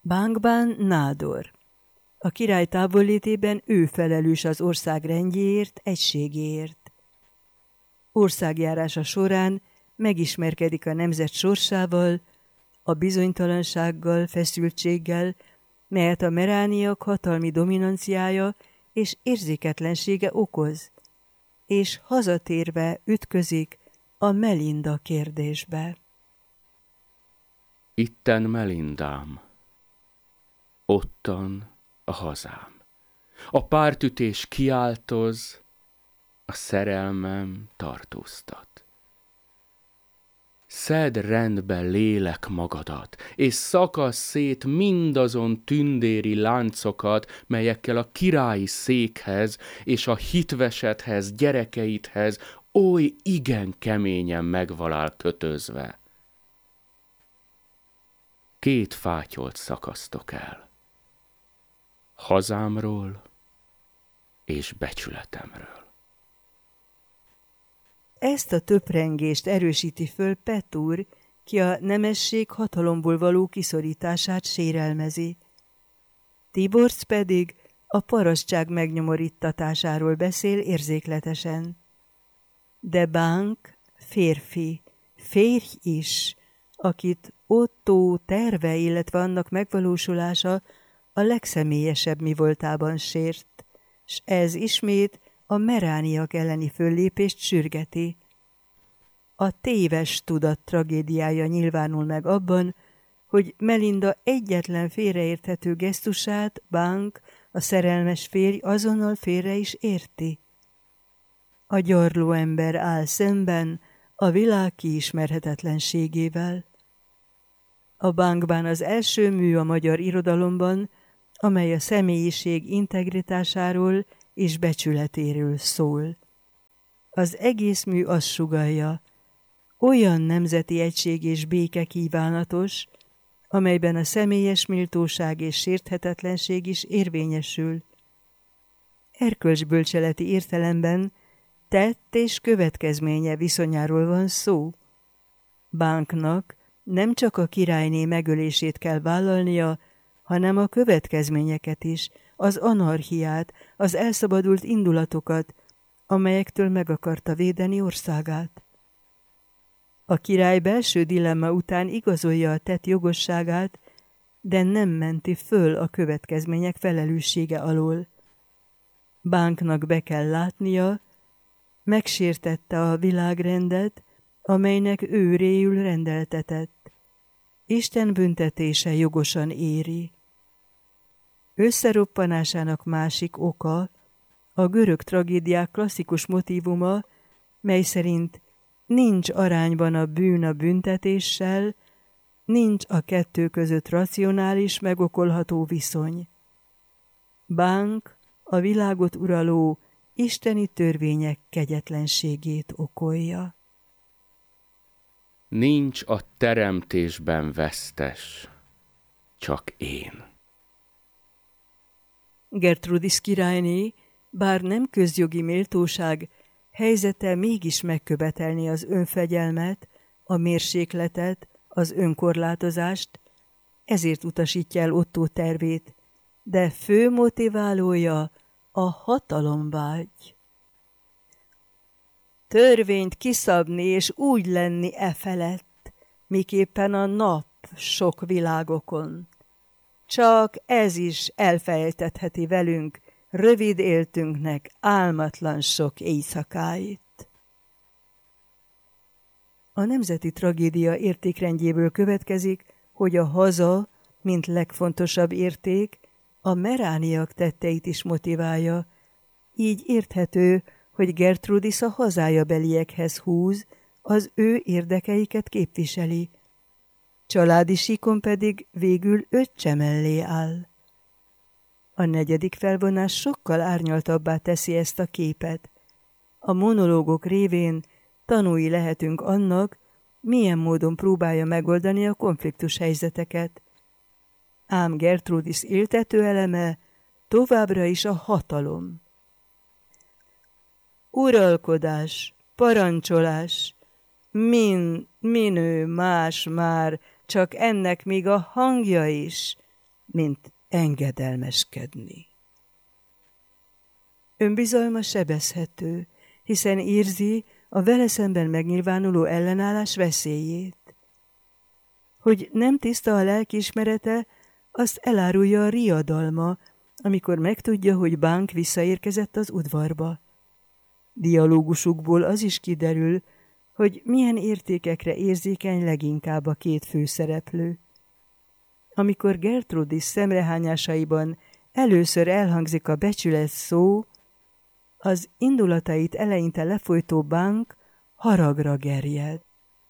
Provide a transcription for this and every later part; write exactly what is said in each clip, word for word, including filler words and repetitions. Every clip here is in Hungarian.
Bánkbán Nádor. A király távollétében ő felelős az ország rendjéért, egységéért. Országjárása során megismerkedik a nemzet sorsával, a bizonytalansággal, feszültséggel, melyet a merániak hatalmi dominanciája és érzéketlensége okoz, és hazatérve ütközik a Melinda kérdésbe. Itten Melindám, ottan a hazám. A pártütés kiáltoz, a szerelmem tartóztat. Szedd rendbe lélek magadat, és szakasz szét mindazon tündéri láncokat, melyekkel a királyi székhez és a hitvesedhez, gyerekeidhez oly igen keményen megvalál kötözve. Két fátyolt szakasztok el. Hazámról és becsületemről. Ezt a töprengést erősíti föl Petúr, ki a nemesség hatalomból való kiszorítását sérelmezi. Tiborcs pedig a parasztság megnyomorítatásáról beszél érzékletesen. De Bánk férfi, férj is, akit Ottó terve, illetve annak megvalósulása a legszemélyesebb mi voltában sért, s ez ismét a merániak elleni föllépést sürgeti. A téves tudat tragédiája nyilvánul meg abban, hogy Melinda egyetlen félreérthető gesztusát Bánk, a szerelmes férj azonnal félre is érti. A gyarló ember áll szemben a világ kiismerhetetlenségével. A Bánkbán az első mű a magyar irodalomban, amely a személyiség integritásáról és becsületéről szól. Az egész mű azt sugallja, olyan nemzeti egység és béke kívánatos, amelyben a személyes méltóság és sérthetetlenség is érvényesül. Erkölcsbölcseleti értelemben tett és következménye viszonyáról van szó. Bánknak nem csak a királyné megölését kell vállalnia, hanem a következményeket is, az anarchiát, az elszabadult indulatokat, amelyektől meg akarta védeni országát. A király belső dilemma után igazolja a tett jogosságát, de nem menti föl a következmények felelőssége alól. Bánknak be kell látnia, megsértette a világrendet, amelynek ő réül rendeltetett. Isten büntetése jogosan éri. Összeroppanásának másik oka a görög tragédiák klasszikus motívuma, mely szerint nincs arányban a bűn a büntetéssel, nincs a kettő között racionális, megokolható viszony. Bánk a világot uraló isteni törvények kegyetlenségét okolja. Nincs a teremtésben vesztes, csak én. Gertrudis királyné, bár nem közjogi méltóság, helyzete mégis megkövetelni az önfegyelmet, a mérsékletet, az önkorlátozást, ezért utasítja el Ottó tervét, de fő motiválója a hatalomvágy. Törvényt kiszabni és úgy lenni e felett, miképpen a nap sok világokon. Csak ez is elfejtetheti velünk rövid éltünknek álmatlan sok éjszakáit. A nemzeti tragédia értékrendjéből következik, hogy a haza, mint legfontosabb érték, a merániak tetteit is motiválja, így érthető, hogy Gertrudis a hazája beliekhez húz, az ő érdekeiket képviseli. Családi síkon pedig végül öccse mellé áll. A negyedik felvonás sokkal árnyaltabbá teszi ezt a képet. A monológok révén tanúi lehetünk annak, milyen módon próbálja megoldani a konfliktus helyzeteket. Ám Gertrudis éltető eleme továbbra is a hatalom. Uralkodás, parancsolás, min, minő más már, csak ennek még a hangja is, mint engedelmeskedni. Önbizalma sebezhető, hiszen érzi a vele szemben megnyilvánuló ellenállás veszélyét. Hogy nem tiszta a lelkiismerete, azt elárulja a riadalma, amikor megtudja, hogy Bank visszaérkezett az udvarba. Dialógusukból az is kiderül, hogy milyen értékekre érzékeny leginkább a két főszereplő. Amikor Gertrudis szemrehányásaiban először elhangzik a becsület szó, az indulatait eleinte lefolytó Bank haragra gerjed.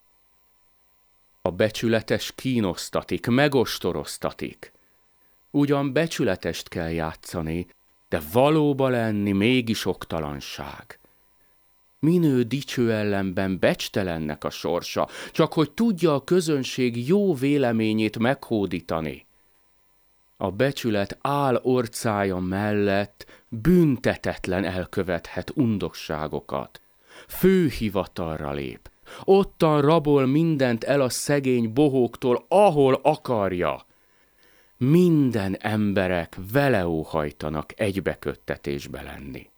A becsületes kínosztatik, megostoroztatik. Ugyan becsületest kell játszani, de valóba lenni mégis oktalanság. Minő dicső ellenben becstelennek a sorsa, csak hogy tudja a közönség jó véleményét meghódítani. A becsület áll orcája mellett büntetetlen elkövethet undokságokat. Főhivatalra lép. Ottan rabol mindent el a szegény bohóktól, ahol akarja. Minden emberek vele óhajtanak egybeköttetésbe lenni.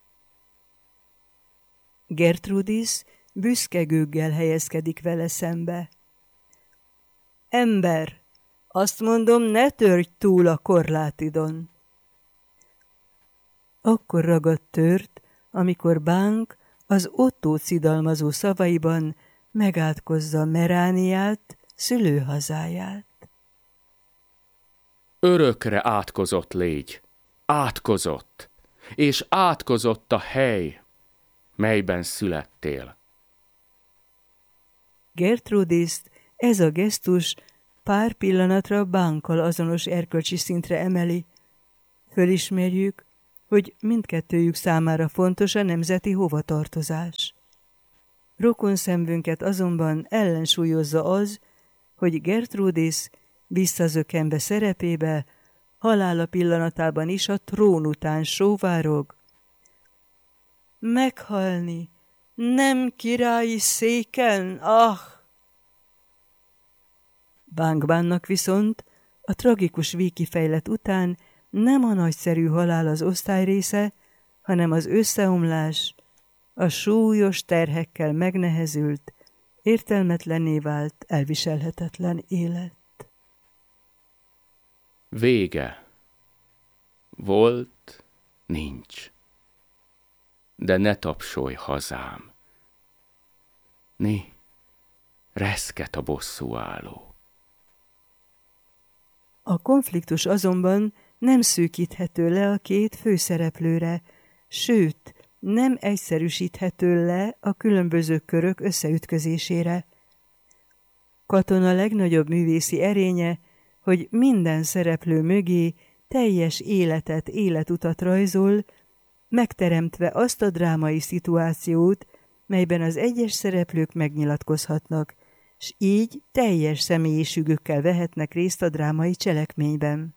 Gertrudis büszkegőggel helyezkedik vele szembe. Ember, azt mondom, ne törj túl a korlátidon. Akkor ragadt tört, amikor Bank az Ottót szidalmazó szavaiban megátkozza Merániát, szülőhazáját. Örökre átkozott légy, átkozott, és átkozott a hely, melyben születtél. Gertrudist ez a gesztus pár pillanatra Bankkal azonos erkölcsi szintre emeli. Fölismerjük, hogy mindkettőjük számára fontos a nemzeti hovatartozás. Rokonszemvünket azonban ellensúlyozza az, hogy Gertrudis visszazökkenve szerepébe, halála pillanatában is a trón után sóvárog. Meghalni, nem királyi széken, ah! Bankbánnak viszont a tragikus végkifejlet után nem a nagyszerű halál az osztály része, hanem az összeomlás, a súlyos terhekkel megnehezült, értelmetlenné vált, elviselhetetlen élet. Vége. Volt, nincs. De ne tapsolj, hazám. Né, reszket a bosszúálló. A konfliktus azonban nem szűkíthető le a két főszereplőre, sőt, nem egyszerűsíthető le a különböző körök összeütközésére. Katona legnagyobb művészi erénye, hogy minden szereplő mögé teljes életet, életutat rajzol, megteremtve azt a drámai szituációt, melyben az egyes szereplők megnyilatkozhatnak, s így teljes személyiségükkel vehetnek részt a drámai cselekményben.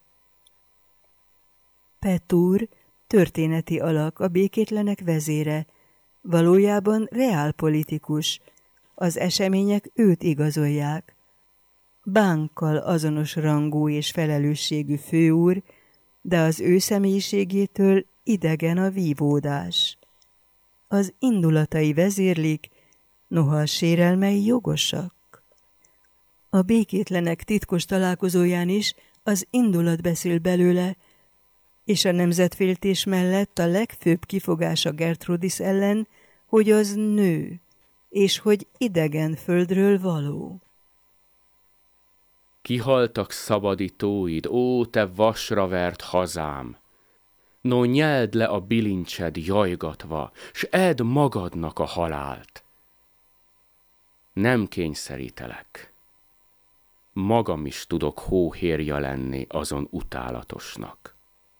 Petúr történeti alak, a békétlenek vezére, valójában reálpolitikus, az események őt igazolják. Bankkal azonos rangú és felelősségű főúr, de az ő személyiségétől idegen a vívódás. Az indulatai vezérlik, noha a sérelmei jogosak. A békétlenek titkos találkozóján is az indulat beszél belőle, és a nemzetféltés mellett a legfőbb kifogása Gertrudis ellen, hogy az nő, és hogy idegen földről való. Kihaltak szabadítóid, ó, te vasra vert hazám! No, nyeld le a bilincsed jajgatva, s edd magadnak a halált. Nem kényszerítelek. Magam is tudok hóhérja lenni azon utálatosnak.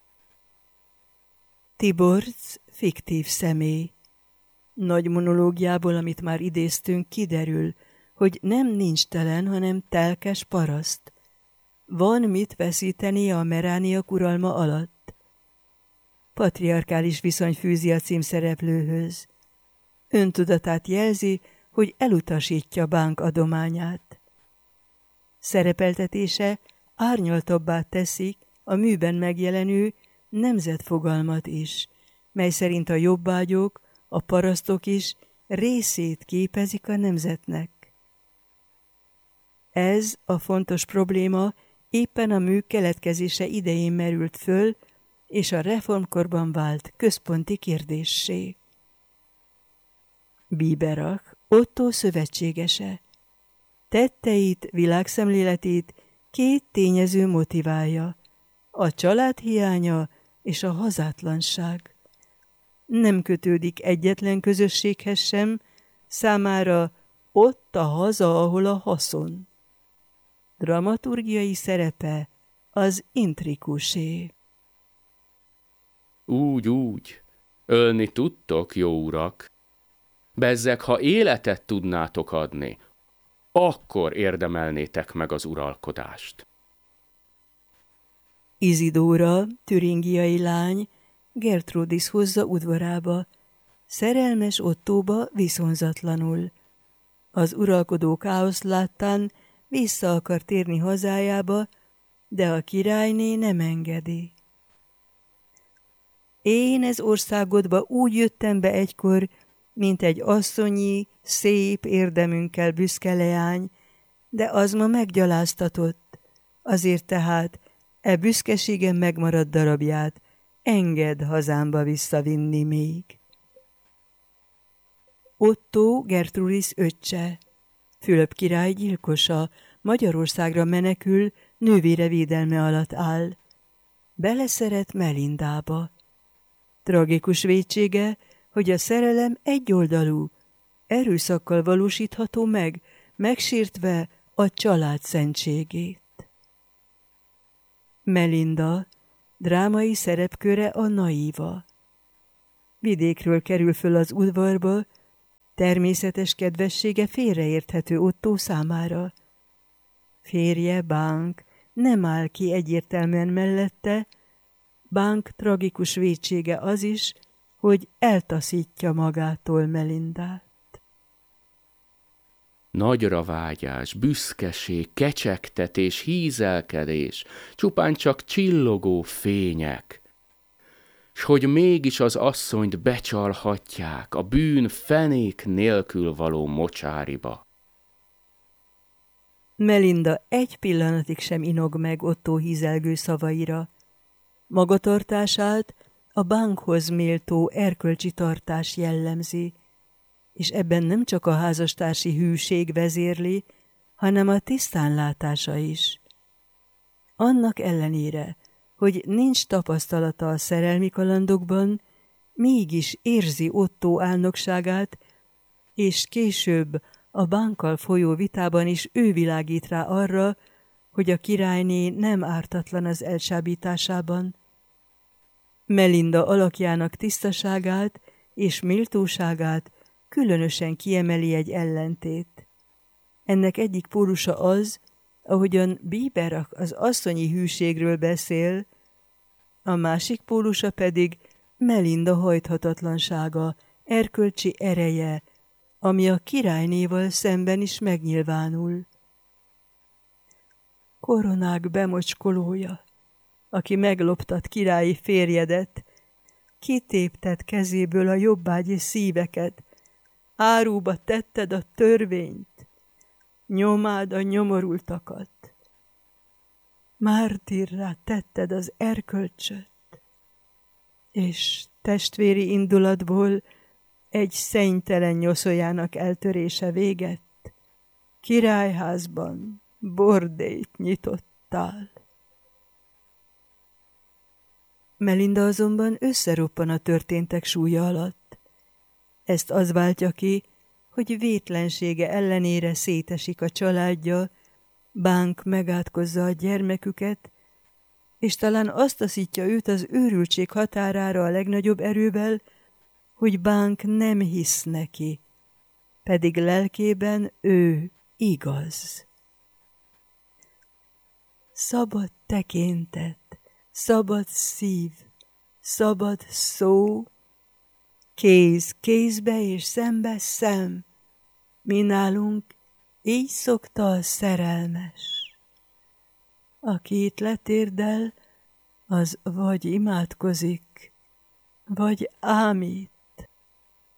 Tiborcs fiktív személy. Nagy monológiából, amit már idéztünk, kiderül, hogy nem nincs telen, hanem telkes paraszt. Van mit veszítenie a merániak uralma alatt. Patriarkális viszony fűzi a címszereplőhöz. Öntudatát jelzi, hogy elutasítja Bank adományát. Szerepeltetése árnyaltabbá teszik, a műben megjelenő nemzetfogalmat is, mely szerint a jobbágyok, a parasztok is részét képezik a nemzetnek. Ez a fontos probléma éppen a mű keletkezése idején merült föl, és a reformkorban vált központi kérdéssé. Biberach, Ottó szövetségese. Tetteit, világszemléletét két tényező motiválja, a család hiánya és a hazátlanság. Nem kötődik egyetlen közösséghez sem, számára ott a haza, ahol a haszon. Dramaturgiai szerepe az intrikusé. Úgy, úgy, ölni tudtok, jó urak. Bezzeg, ha életet tudnátok adni, akkor érdemelnétek meg az uralkodást. Izidóra, türingiai lány, Gertrudis hozza udvarába, szerelmes Ottóba viszonzatlanul. Az uralkodó káosz láttán vissza akar térni hazájába, de a királyné nem engedi. Én ez országodba úgy jöttem be egykor, mint egy asszonyi, szép érdemünkkel büszke leány, de az ma meggyaláztatott. Azért tehát e büszkeségem megmaradt darabját engedd hazámba visszavinni még. Ottó Gertrudis öccse, Fülöp király gyilkosa, Magyarországra menekül, nővére védelme alatt áll. Beleszeret Melindába. Tragikus vétsége, hogy a szerelem egyoldalú, erőszakkal valósítható meg, megsértve a család szentségét. Melinda, drámai szerepköre a naíva. Vidékről kerül föl az udvarba, természetes kedvessége félreérthető Ottó számára. Férje, Bánk, nem áll ki egyértelműen mellette, Bánk tragikus vétsége az is, hogy eltaszítja magától Melindát. Nagyra vágyás, büszkeség, kecsegtetés, hízelkedés, csupán csak csillogó fények. S hogy mégis az asszonyt becsalhatják a bűn fenék nélkül való mocsáriba. Melinda egy pillanatig sem inog meg Ottó hízelgő szavaira. Magatartását a Bánkhoz méltó erkölcsi tartás jellemzi, és ebben nem csak a házastársi hűség vezérli, hanem a tisztánlátása is. Annak ellenére, hogy nincs tapasztalata a szerelmi kalandokban, mégis érzi Ottó álnokságát, és később a Bánkkal folyó vitában is ő világít rá arra, hogy a királyné nem ártatlan az elcsábításában. Melinda alakjának tisztaságát és méltóságát különösen kiemeli egy ellentét. Ennek egyik pólusa az, ahogyan Biberach az asszonyi hűségről beszél, a másik pólusa pedig Melinda hajthatatlansága, erkölcsi ereje, ami a királynéval szemben is megnyilvánul. Koronák bemocskolója, aki megloptat királyi férjedet, kitépted kezéből a jobbágyi szíveket, áruba tetted a törvényt, nyomád a nyomorultakat, mártírrá tetted az erkölcsöt, és testvéri indulatból egy szennytelen nyoszoljának eltörése végett, királyházban bordélyt nyitottál. Melinda azonban összeroppan a történtek súlya alatt. Ezt az váltja ki, hogy vétlensége ellenére szétesik a családja, Bánk megátkozza a gyermeküket, és talán azt taszítja őt az őrültség határára a legnagyobb erővel, hogy Bánk nem hisz neki, pedig lelkében ő igaz. Szabad tekintet, szabad szív, szabad szó, kéz kézbe és szembe szem, mi nálunk így szokta a szerelmes. Aki itt letérdel, az vagy imádkozik, vagy ámít.